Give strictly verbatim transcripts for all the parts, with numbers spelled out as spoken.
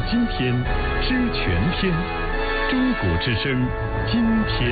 今天，知全天。中国之声，今天。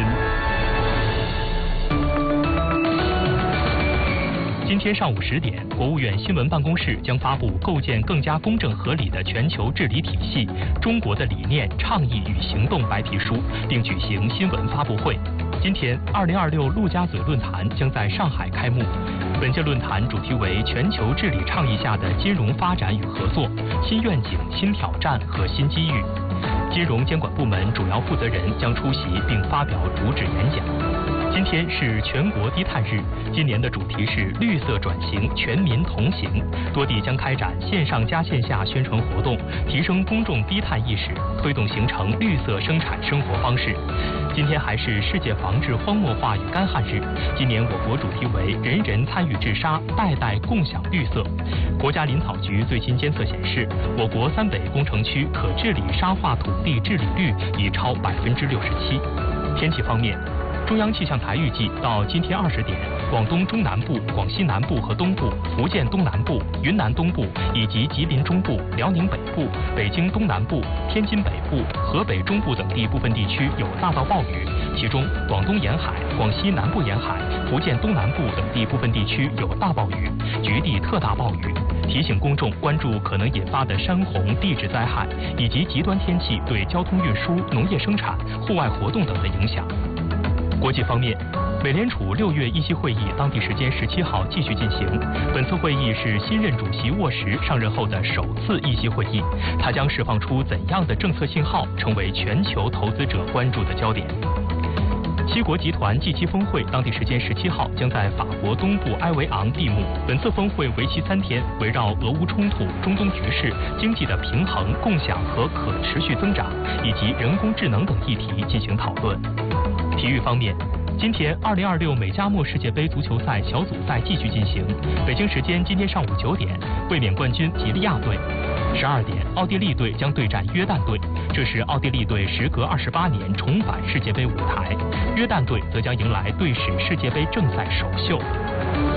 今天上午十点，国务院新闻办公室将发布构建更加公正合理的全球治理体系——中国的理念、倡议与行动白皮书，并举行新闻发布会。今天，二零二六陆家嘴论坛将在上海开幕。本届论坛主题为全球治理倡议下的金融发展与合作、新愿景、新挑战和新机遇。金融监管部门主要负责人将出席并发表主旨演讲。今天是全国低碳日，今年的主题是绿色转型，全民同行。多地将开展线上加线下宣传活动，提升公众低碳意识，推动形成绿色生产生活方式。今天还是世界防治荒漠化与干旱日，今年我国主题为人人参与治沙，代代共享绿色。国家林草局最新监测显示，我国三北工程区可治理沙化土地治理率已超百分之六十七。天气方面，中央气象台预计，到今天二十点，广东中南部、广西南部和东部、福建东南部、云南东部以及吉林中部、辽宁北部、北京东南部、天津北部、河北中部等地部分地区有大到暴雨，其中广东沿海、广西南部沿海、福建东南部等地部分地区有大暴雨，局地特大暴雨。提醒公众关注可能引发的山洪、地质灾害以及极端天气对交通运输、农业生产、户外活动等的影响。国际方面，美联储六月议息会议当地时间十七号继续进行。本次会议是新任主席沃什上任后的首次议息会议，他将释放出怎样的政策信号，成为全球投资者关注的焦点。七国集团 G 七 峰会当地时间十七号将在法国东部埃维昂闭幕。本次峰会为期三天，围绕俄乌冲突、中东局势、经济的平衡、共享和可持续增长以及人工智能等议题进行讨论。体育方面，今天二零二六美加墨世界杯足球赛小组赛继续进行。北京时间今天上午九点，卫冕冠军吉利亚队；十二点，奥地利队将对战约旦队，这是奥地利队时隔二十八年重返世界杯舞台，约旦队则将迎来队史世界杯正赛首秀。